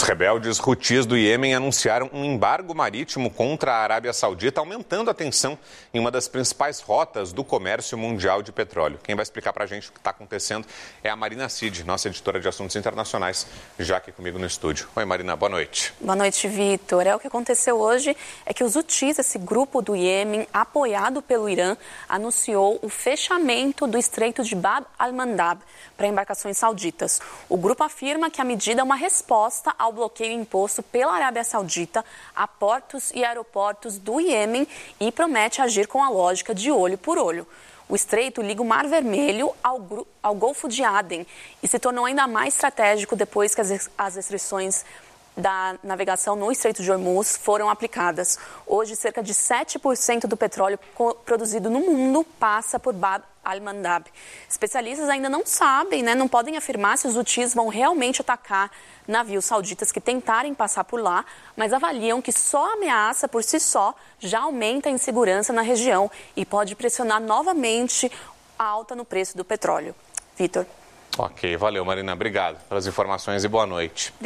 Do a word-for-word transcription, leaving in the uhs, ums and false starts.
rebeldes hutis do Iêmen anunciaram um embargo marítimo contra a Arábia Saudita, aumentando a tensão em uma das principais rotas do comércio mundial de petróleo. Quem vai explicar para a gente o que está acontecendo é a Marina Cid, nossa editora de assuntos internacionais, já aqui comigo no estúdio. Oi, Marina, boa noite. Boa noite, Vitor. É, o que aconteceu hoje é que os hutis, esse grupo do Iêmen, apoiado pelo Irã, anunciou o fechamento do Estreito de Bab al-Mandab para embarcações sauditas. O grupo afirma que a medida é uma resposta ao bloqueio imposto pela Arábia Saudita a portos e aeroportos do Iêmen e promete agir com a lógica de olho por olho. O estreito liga o Mar Vermelho ao, ao Golfo de Aden e se tornou ainda mais estratégico depois que as, as restrições da navegação no Estreito de Hormuz foram aplicadas. Hoje, cerca de sete por cento do petróleo produzido no mundo passa por Bab al-Mandab. Especialistas ainda não sabem, né, não podem afirmar se os hutis vão realmente atacar navios sauditas que tentarem passar por lá, mas avaliam que só a ameaça por si só já aumenta a insegurança na região e pode pressionar novamente a alta no preço do petróleo. Vitor. Ok, valeu, Marina. Obrigado pelas informações e boa noite.